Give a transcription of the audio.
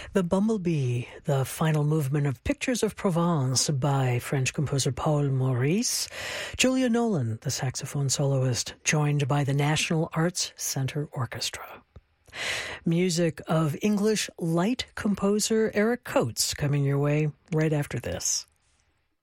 The Bumblebee, the final movement of Pictures of Provence by French composer Paul Maurice. Julia Nolan, the saxophone soloist, joined by the National Arts Centre Orchestra. Music of English light composer Eric Coates coming your way right after this.